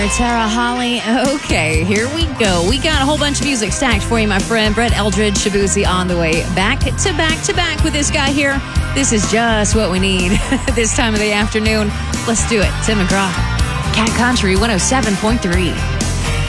Tara Holly. Okay, here we go. We got a whole bunch of music stacked for you, my friend. Brett Eldredge, Shaboozey on the way back to back with this guy here. This is just what we need this time of the afternoon. Let's do it. Tim McGraw, Cat Country 107.3.